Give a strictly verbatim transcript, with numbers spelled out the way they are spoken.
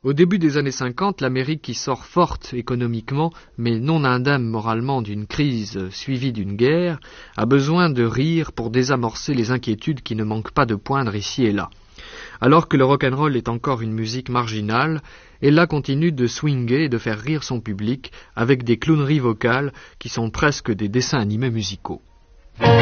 Au début des années cinquante, l'Amérique qui sort forte économiquement, mais non indemne moralement d'une crise suivie d'une guerre, a besoin de rire pour désamorcer les inquiétudes qui ne manquent pas de poindre ici et là. Alors que le rock'n'roll est encore une musique marginale, Ella continue de swinger et de faire rire son public avec des clowneries vocales qui sont presque des dessins animés musicaux.